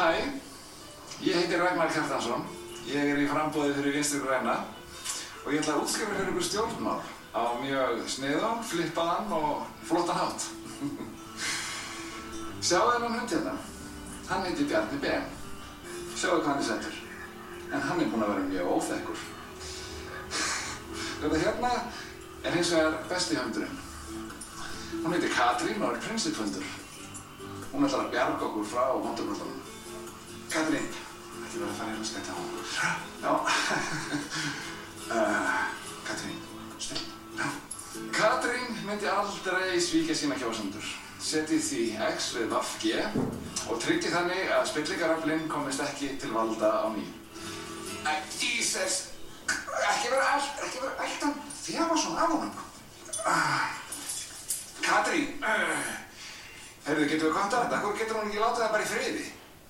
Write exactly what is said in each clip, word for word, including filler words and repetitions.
Hæ, ég heiti Ragnar Kjartansson. Ég er í framboði fyrir Vinstri græna og ég ætla að útskýra fyrir ykkur stjórnmál á mjög sniðugan, flippaðan og flottan hátt. Sjáu þennan hund hérna. Hann heitir Bjarni Ben. Sjáu hvað hann er settur. En hann er búinn að vera mjög óþekkur. Þetta hérna er hins vegar besti hundurinn. Hún heitir Katrín og er prinsipphundur. Hún ætlar að bjarga okkur frá vondubröldunum. Katrín, ekki verið að fara hérna að skæta á hún. Já. uh, Katrín, still. Já. Katrín myndi aldrei svíkja sína kjósendur. Setjið því X við V G og tryggið þannig að spillingaraflinn komist ekki til valda á ný. Æ, Jesus! Ekki vera allt, ekki vera allt hann þegar svona af honum. Uh, Katrín, uh, heyrðu, getum við gott að þetta? Hvað getur hún ekki látið það bara í friði?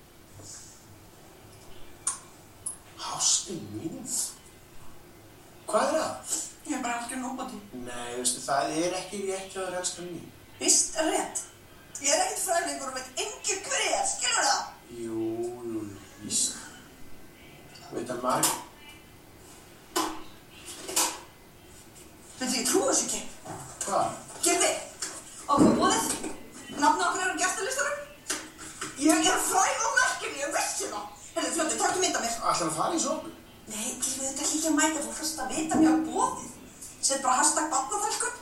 Ástin mín? Hvað er það? Ég er bara algjör nóbati. Nei, veistu, það er ekki rétt hjá þér, elskan mín. Víst er rétt. Ég er ekkert fræðingur og veit engin hver ég er, skilur það? Jú, jú, víst. Veit að marg... Veitu, ég trúi þessu ekki. Hvað? Gylfi, okkur búðið. Nafnið okkar er á gestalistanum. Ég er fræg og merkjum, ég vissi það. Herðu, fljóttu, taktu mynd af mér. Ætlar að fara í sópu? Nei, Gylfi, þetta er ekki að mæta, þú fyrst að vita mér á búðið. Sett bara hashtag barnaþelsku.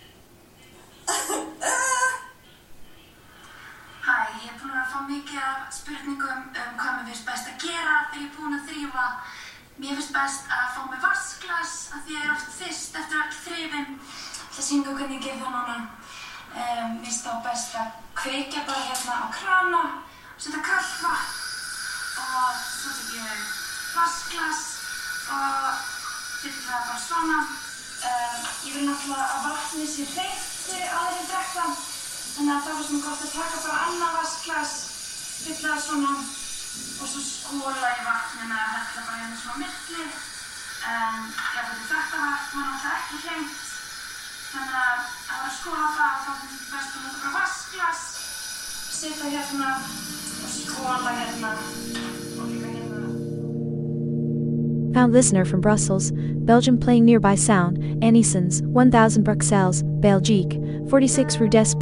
Hæ, ég er búin að fá mikið af spurningum um hvað mér finnst best að gera þegar ég er búin að þrífa. Mér finnst best að fá mig vatnsglas af því ég er oft fyrst eftir öll þrifin. Það sýnir hvernig ég ger það núna. Um, mér finnst þá best að kveikja bara hérna á krana, setja kalt vatn og svo tek ég vatnsglas og fylla það bara svona. Um, ég vil náttúrulega að vatnið sé hreint fyrir áður en ég drekk það. Þannig að það var svona gott að taka bara annað vatnsglas, fylla það svona og svo skóla í vatninu með að hella bara hérna svona á milli. En ef þetta vatn var náttúrulega ekki hreint, þannig að að vera að skóla það þá finnst þetta best að nota bara vatnsglas, setja hérna og skóla hérna og líka hérna. Found listener from Brussels, Belgium playing nearby sound, Anissons, one thousand Bruxelles, Belgique, forty-six Rue des